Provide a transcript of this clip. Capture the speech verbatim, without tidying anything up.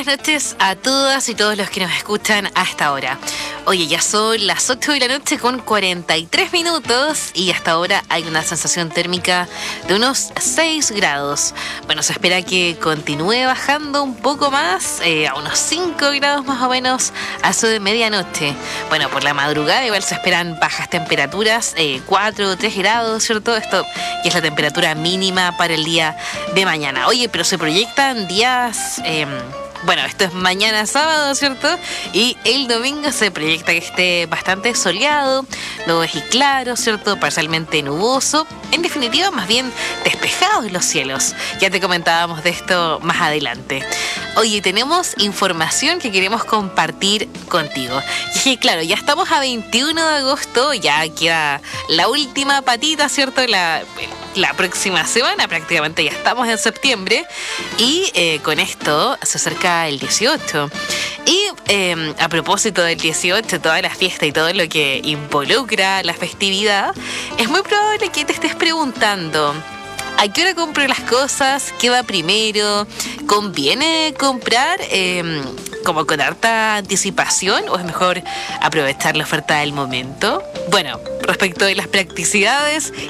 buenas noches a todas y todos los que nos escuchan hasta ahora. Oye, ya son las ocho de la noche con cuarenta y tres minutos y hasta ahora hay una sensación térmica de unos seis grados. Bueno, se espera que continúe bajando un poco más, eh, a unos cinco grados más o menos a eso de medianoche. Bueno, por la madrugada igual se esperan bajas temperaturas, eh, cuatro o tres grados, ¿cierto? Esto que es la temperatura mínima para el día de mañana. Oye, pero se proyectan días... Eh, Bueno, esto es mañana sábado, ¿cierto? Y el domingo se proyecta que esté bastante soleado, luego es y claro, ¿cierto? Parcialmente nuboso. En definitiva, más bien despejados los cielos. Ya te comentábamos de esto más adelante. Oye, tenemos información que queremos compartir contigo. Y es que, claro, ya estamos a veintiuno de agosto, ya queda la última patita, ¿cierto? La... La próxima semana prácticamente ya estamos en septiembre y eh, con esto se acerca el dieciocho. Y eh, a propósito del dieciocho, toda la fiesta y todo lo que involucra la festividad, es muy probable que te estés preguntando: ¿a qué hora compro las cosas? ¿Qué va primero? ¿Conviene comprar eh, como con harta anticipación o es mejor aprovechar la oferta del momento? Bueno, respecto de las practicidades